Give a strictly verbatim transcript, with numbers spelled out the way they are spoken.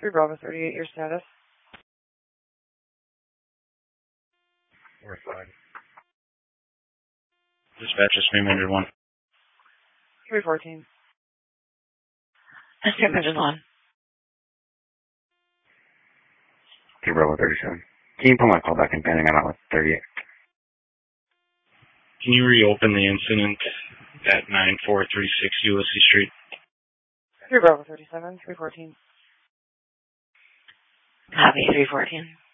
three Bravo thirty-eight, your status? Four five. Dispatch is three hundred one. three fourteen. three hundred one. three Bravo thirty-seven. Can you put my call back in pending? I'm out with thirty-eight. Can you reopen the incident at nine four three six U S C Street? three Bravo thirty-seven, three fourteen. Copy, three fourteen.